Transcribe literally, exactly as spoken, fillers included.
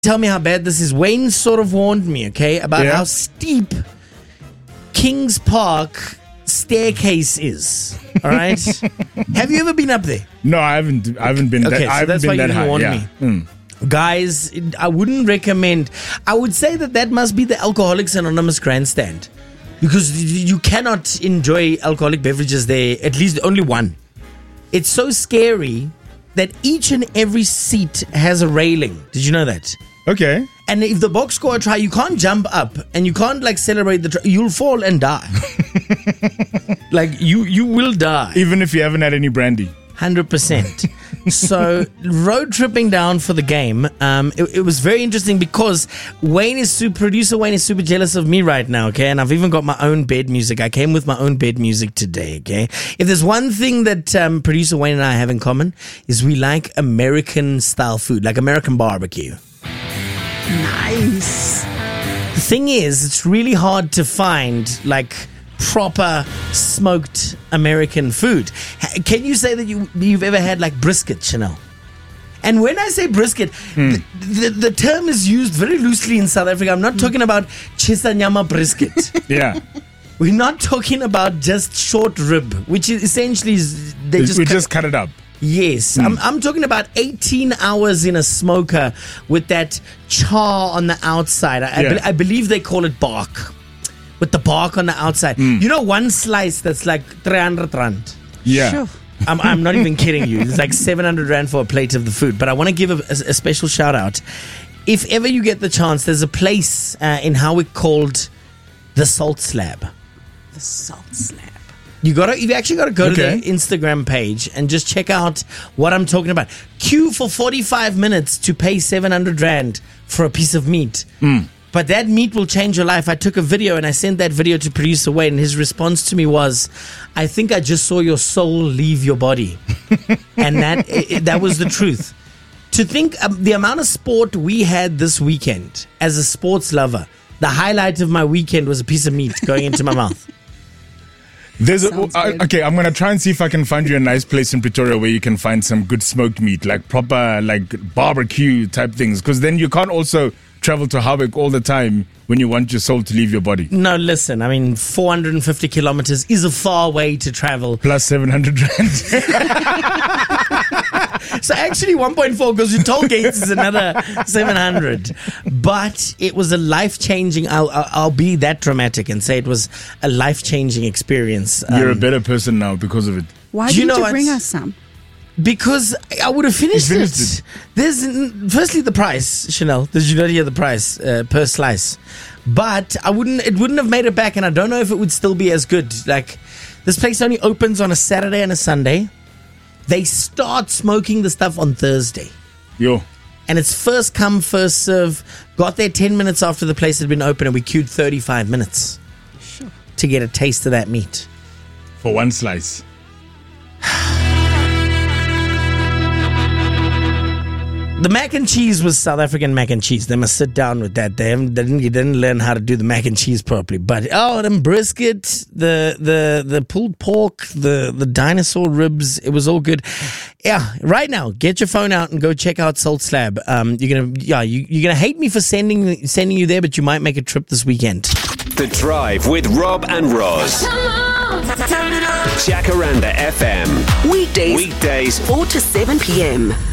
tell me how bad this is. Wayne sort of warned me, okay, about Yeah. how steep Kings Park staircase is. All right? Have you ever been up there? No, I haven't. I haven't been. Okay, that, I so haven't that's been why you that didn't high. warn yeah. me. Mm. Guys, it- I wouldn't recommend. I would say that that must be the Alcoholics Anonymous grandstand. Because y- you cannot enjoy alcoholic beverages there, at least only one. It's so scary that each and every seat has a railing. Did you know that? Okay. And if the box score try, you can't jump up and you can't like celebrate the. Tr- you'll fall and die. Like you, you will die. Even if you haven't had any brandy. Hundred percent. So road tripping down for the game. Um, it, it was very interesting because Wayne is super. Producer Wayne is super jealous of me right now. Okay, and I've even got my own bed music. I came with my own bed music today. Okay, if there's one thing that um, producer Wayne and I have in common is we like American style food, like American barbecue. Nice. The thing is, it's really hard to find like proper smoked American food. Ha- Can you say that you you've ever had like brisket, Chanel? And when I say brisket, the, the, the term is used very loosely in South Africa. I'm not talking about chisanyama brisket. Yeah. We're not talking about just short rib, which is essentially is they we just we cut- just cut it up. Yes, I'm, I'm talking about eighteen hours in a smoker with that char on the outside. I, I, Yeah. be- I believe they call it bark, with the bark on the outside. You know, one slice that's like three hundred rand. Yeah. Sure. I'm, I'm not even kidding you. It's like seven hundred rand for a plate of the food. But I want to give a, a, a special shout out. If ever you get the chance, there's a place uh, in Howick called the Salt Slab. The salt slab. You gotta, you actually gotta go Okay. to their Instagram page and just check out what I'm talking about. Queue for forty-five minutes to pay seven hundred rand for a piece of meat. But that meat will change your life. I took a video and I sent that video to producer Wayne, and his response to me was, "I think I just saw your soul leave your body," and that i- i- that was the truth. To think um, the amount of sport we had this weekend as a sports lover, the highlight of my weekend was a piece of meat going into my mouth. There's a, Sounds uh, good. okay, I'm gonna try and see if I can find you a nice place in Pretoria where you can find some good smoked meat, like proper like barbecue type things. Because then you can't also travel to Howick all the time when you want your soul to leave your body. No, listen, I mean, four hundred fifty kilometers is a far way to travel. Plus seven hundred rand. So actually one point four because your toll gates is another seven hundred. But it was a life-changing, I'll, I'll, I'll be that dramatic and say it was a life-changing experience. You're a Um, better person now because of it. Why Do you didn't know you what? bring us some? Because I would have finished, You finished it. it. There's firstly the price, Chanel. Did you not hear the price uh, per slice? But I wouldn't. It wouldn't have made it back, and I don't know if it would still be as good. Like this place only opens on a Saturday and a Sunday. They start smoking the stuff on Thursday, Yo. and it's first come first serve. Got there ten minutes after the place had been open, and we queued thirty-five minutes Sure. to get a taste of that meat. For one slice. The mac and cheese was South African mac and cheese. They must sit down with that. They, haven't, they didn't, you didn't learn how to do the mac and cheese properly. But oh, them brisket, the the the pulled pork, the the dinosaur ribs, it was all good. Yeah, right now, get your phone out and go check out Salt Slab. Um, you're gonna yeah, you, you're gonna hate me for sending sending you there, but you might make a trip this weekend. The Drive with Rob and Roz. Jacaranda F M. Weekdays, Weekdays four to seven p.m.